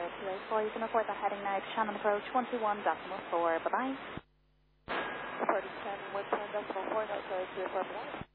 284. You can report that heading now to Shannon Approach 121.4. Bye-bye. 47 with 10.4, that's 284.